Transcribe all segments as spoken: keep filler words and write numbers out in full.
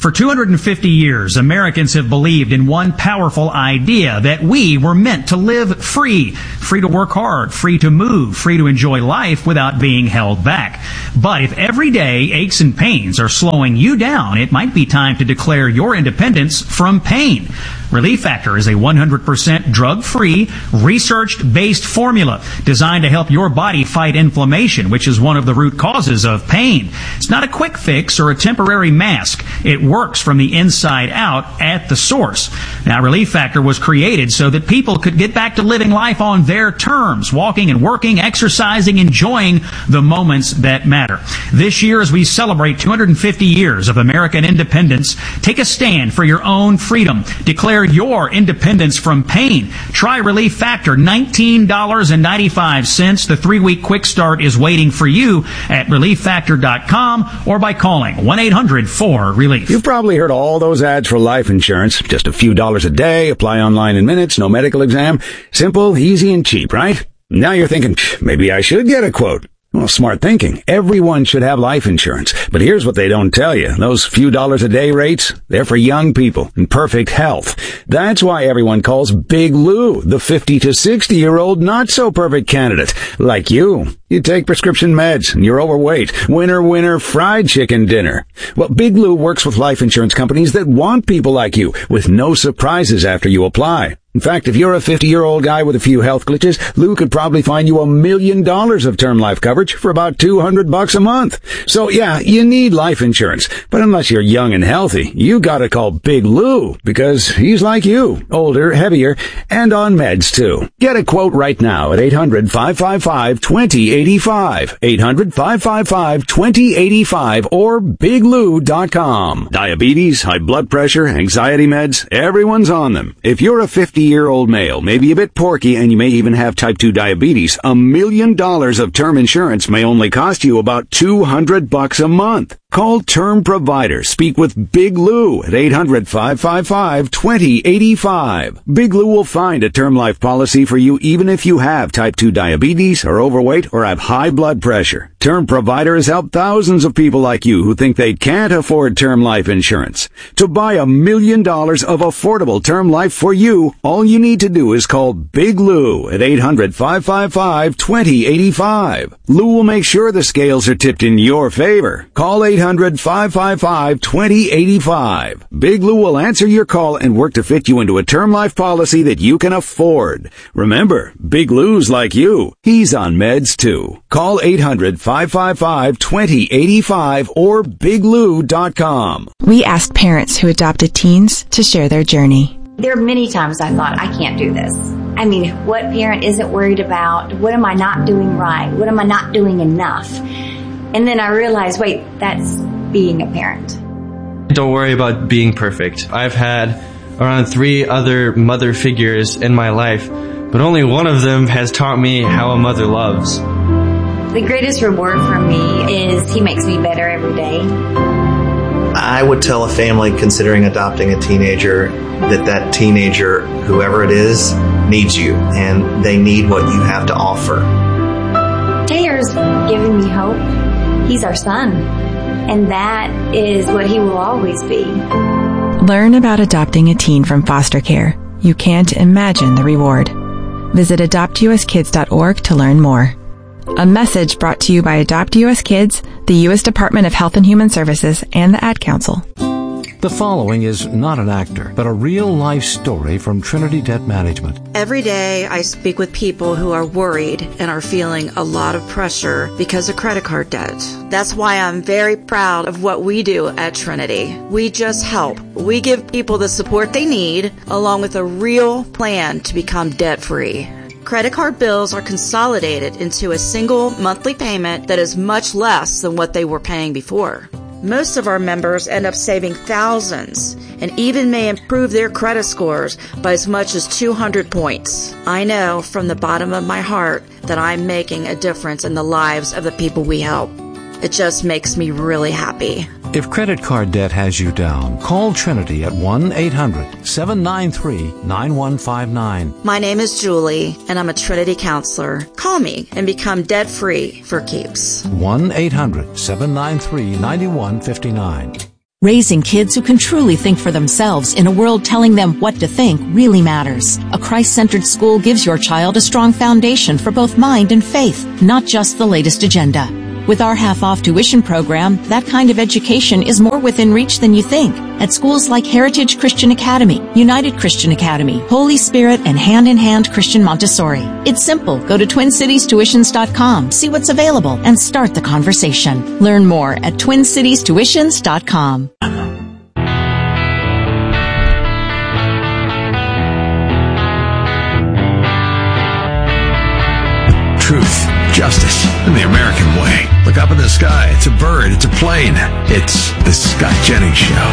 For two hundred fifty years, Americans have believed in one powerful idea, that we were meant to live free. Free to work hard, free to move, free to enjoy life without being held back. But if every day aches and pains are slowing you down, it might be time to declare your independence from pain. Relief Factor is a one hundred percent drug-free, research-based formula designed to help your body fight inflammation, which is one of the root causes of pain. It's not a quick fix or a temporary mask. It works from the inside out at the source. Now, Relief Factor was created so that people could get back to living life on their terms, walking and working, exercising, enjoying the moments that matter. This year, as we celebrate two hundred fifty years of American independence, take a stand for your own freedom. Declare your independence from pain. Try Relief Factor, nineteen dollars and ninety-five cents. The three-week quick start is waiting for you at relief factor dot com or by calling one eight hundred four relief. You've probably heard all those ads for life insurance. Just a few dollars a day, apply online in minutes, no medical exam. Simple, easy, and cheap, right? Now you're thinking, maybe I should get a quote. Well, smart thinking. Everyone should have life insurance. But here's what they don't tell you. Those few dollars a day rates, they're for young people in perfect health. That's why everyone calls Big Lou the fifty to sixty year old not so perfect candidate. Like you. You take prescription meds and you're overweight. Winner, winner, fried chicken dinner. Well, Big Lou works with life insurance companies that want people like you with no surprises after you apply. In fact, if you're a fifty-year-old guy with a few health glitches, Lou could probably find you a million dollars of term life coverage for about two hundred bucks a month. So yeah, you need life insurance. But unless you're young and healthy, you gotta call Big Lou because he's like you, older, heavier, and on meds too. Get a quote right now at eight hundred, five five five, two zero eight five, eight hundred, five five five, two zero eight five, or big lou dot com. Diabetes, high blood pressure, anxiety meds, everyone's on them. If you're a fifty-year-old male, maybe a bit porky, and you may even have type two diabetes, a million dollars of term insurance may only cost you about two hundred bucks a month. Call Term Provider. Speak with Big Lou at eight hundred, five five five, two zero eight five. Big Lou will find a term life policy for you even if you have type two diabetes, are overweight, or have high blood pressure. Term Provider has helped thousands of people like you who think they can't afford term life insurance. To buy a million dollars of affordable term life for you, all you need to do is call Big Lou at eight hundred, five five five, two zero eight five. Lou will make sure the scales are tipped in your favor. Call eight hundred, five five five, two zero eight five. Big Lou will answer your call and work to fit you into a term life policy that you can afford. Remember, Big Lou's like you. He's on meds too. Call eight hundred, five five five, two zero eight five or big lou dot com. We asked parents who adopted teens to share their journey. There are many times I thought, I can't do this. I mean, what parent isn't worried about? What am I not doing right? What am I not doing enough? And then I realized, wait, that's being a parent. Don't worry about being perfect. I've had around three other mother figures in my life, but only one of them has taught me how a mother loves. The greatest reward for me is he makes me better every day. I would tell a family considering adopting a teenager that that teenager, whoever it is, needs you, and they need what you have to offer. Taylor's giving me hope. He's our son, and that is what he will always be. Learn about adopting a teen from foster care. You can't imagine the reward. Visit adopt u s kids dot org to learn more. A message brought to you by Adopt U S Kids, the U S Department of Health and Human Services, and the Ad Council. The following is not an actor, but a real-life story from Trinity Debt Management. Every day I speak with people who are worried and are feeling a lot of pressure because of credit card debt. That's why I'm very proud of what we do at Trinity. We just help. We give people the support they need, along with a real plan to become debt-free. Credit card bills are consolidated into a single monthly payment that is much less than what they were paying before. Most of our members end up saving thousands and even may improve their credit scores by as much as two hundred points. I know from the bottom of my heart that I'm making a difference in the lives of the people we help. It just makes me really happy. If credit card debt has you down, call Trinity at one eight hundred, seven nine three, nine one five nine. My name is Julie, and I'm a Trinity counselor. Call me and become debt-free for keeps. one eight hundred, seven nine three, nine one five nine. Raising kids who can truly think for themselves in a world telling them what to think really matters. A Christ-centered school gives your child a strong foundation for both mind and faith, not just the latest agenda. With our half-off tuition program, that kind of education is more within reach than you think. At schools like Heritage Christian Academy, United Christian Academy, Holy Spirit, and Hand in Hand Christian Montessori. It's simple. Go to twin cities tuitions dot com, see what's available, and start the conversation. Learn more at twin cities tuitions dot com. Truth, justice, and the American way. Look up in the sky. It's a bird. It's a plane. It's the Scott Jennings Show.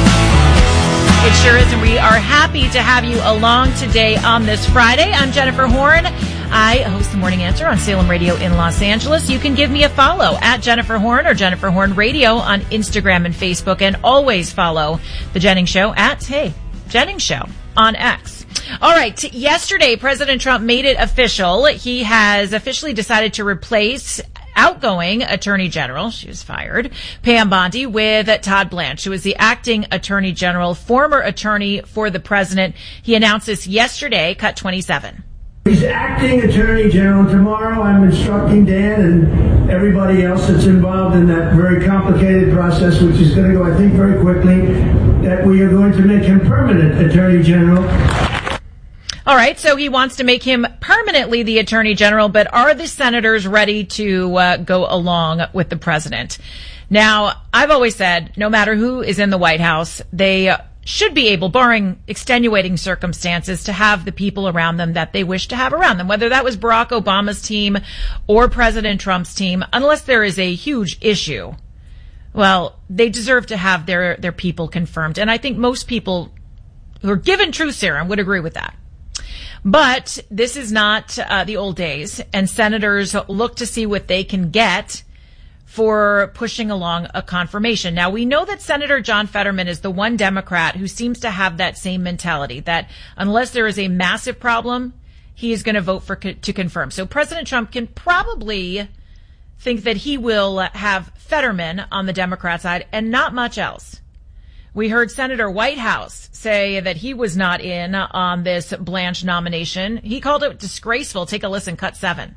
It sure is, and we are happy to have you along today on this Friday. I'm Jennifer Horn. I host the Morning Answer on Salem Radio in Los Angeles. You can give me a follow at Jennifer Horn or Jennifer Horn Radio on Instagram and Facebook, and always follow The Jennings Show at, hey, Jennings Show on X. All right. Yesterday, President Trump made it official. He has officially decided to replace outgoing Attorney General, she was fired, Pam Bondi, with Todd Blanche, who is the acting Attorney General, former attorney for the president. He announced this yesterday, cut twenty-seven. He's acting Attorney General. Tomorrow I'm instructing Dan and everybody else that's involved in that very complicated process, which is going to go, I think, very quickly, that we are going to make him permanent Attorney General. All right, so he wants to make him permanently the Attorney General, but are the senators ready to uh, go along with the president? Now, I've always said, no matter who is in the White House, they should be able, barring extenuating circumstances, to have the people around them that they wish to have around them, whether that was Barack Obama's team or President Trump's team, unless there is a huge issue. Well, they deserve to have their, their people confirmed, and I think most people who are given truth serum would agree with that. But this is not uh, the old days, and senators look to see what they can get for pushing along a confirmation. Now, we know that Senator John Fetterman is the one Democrat who seems to have that same mentality, that unless there is a massive problem, he is going to vote for co- to confirm. So President Trump can probably think that he will have Fetterman on the Democrat side and not much else. We heard Senator Whitehouse say that he was not in on this Blanche nomination. He called it disgraceful. Take a listen, cut seven.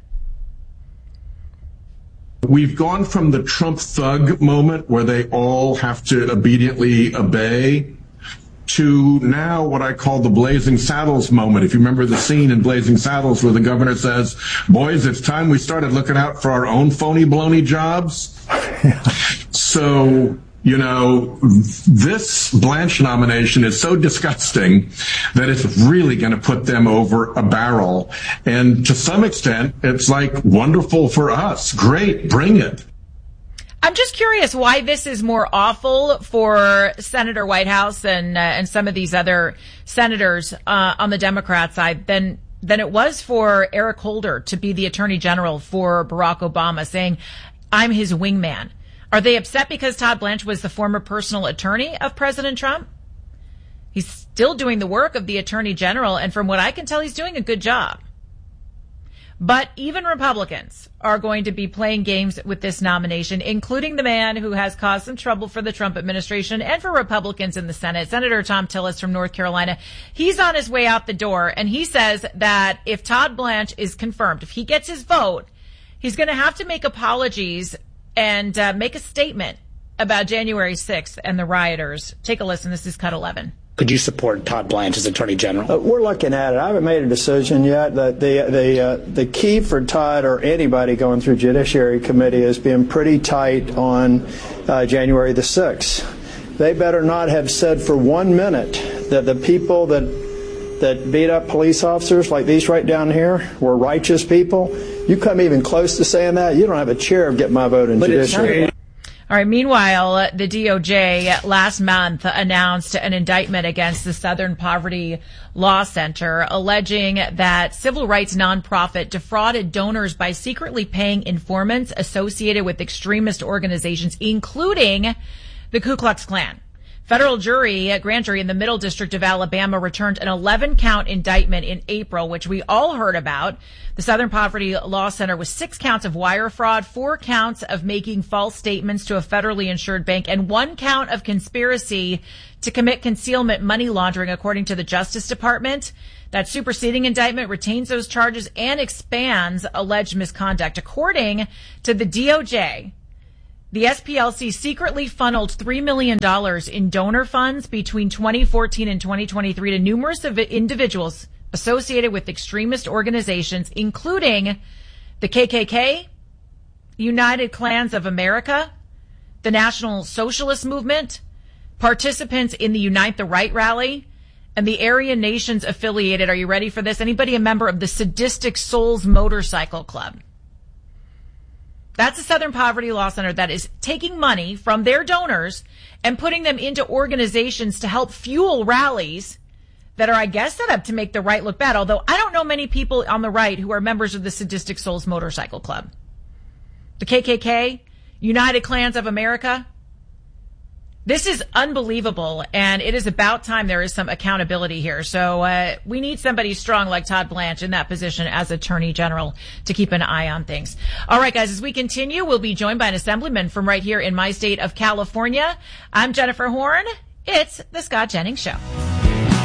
We've gone from the Trump thug moment where they all have to obediently obey to now what I call the Blazing Saddles moment. If you remember the scene in Blazing Saddles where the governor says, boys, it's time we started looking out for our own phony baloney jobs. So, you know, this Blanche nomination is so disgusting that it's really going to put them over a barrel. And to some extent, it's like wonderful for us. Great, bring it. I'm just curious why this is more awful for Senator Whitehouse and uh, and some of these other senators uh, on the Democrat side than than it was for Eric Holder to be the Attorney General for Barack Obama, saying, I'm his wingman. Are they upset because Todd Blanche was the former personal attorney of President Trump? He's still doing the work of the Attorney General, and from what I can tell, he's doing a good job. But even Republicans are going to be playing games with this nomination, including the man who has caused some trouble for the Trump administration and for Republicans in the Senate, Senator Thom Tillis from North Carolina. He's on his way out the door, and he says that if Todd Blanche is confirmed, if he gets his vote, he's going to have to make apologies and uh, make a statement about January sixth and the rioters. Take a listen. This is cut eleven. Could you support Todd Blanche as Attorney General? Uh, we're looking at it. I haven't made a decision yet. The the the, uh, the key for Todd or anybody going through Judiciary Committee is being pretty tight on uh, January the sixth. They better not have said for one minute that the people that that beat up police officers like these right down here were righteous people. You come even close to saying that, you don't have a chair of getting my vote in Judiciary. All right. Meanwhile, the D O J last month announced an indictment against the Southern Poverty Law Center, alleging that civil rights nonprofit defrauded donors by secretly paying informants associated with extremist organizations, including the Ku Klux Klan. Federal jury, a grand jury in the Middle District of Alabama returned an eleven count indictment in April, which we all heard about. The Southern Poverty Law Center with six counts of wire fraud, four counts of making false statements to a federally insured bank, and one count of conspiracy to commit concealment money laundering, according to the Justice Department. That superseding indictment retains those charges and expands alleged misconduct. According to the D O J, the S P L C secretly funneled three million dollars in donor funds between twenty fourteen and twenty twenty-three to numerous individuals associated with extremist organizations, including the K K K, United Klans of America, the National Socialist Movement, participants in the Unite the Right rally, and the Aryan Nations affiliated, are you ready for this? Anybody a member of the Sadistic Souls Motorcycle Club? That's the Southern Poverty Law Center that is taking money from their donors and putting them into organizations to help fuel rallies that are, I guess, set up to make the right look bad. Although I don't know many people on the right who are members of the Sadistic Souls Motorcycle Club. The K K K, United Klans of America. This is unbelievable, and it is about time there is some accountability here. So uh, we need somebody strong like Todd Blanche in that position as Attorney General to keep an eye on things. All right, guys, as we continue, we'll be joined by an assemblyman from right here in my state of California. I'm Jennifer Horn. It's the Scott Jennings Show.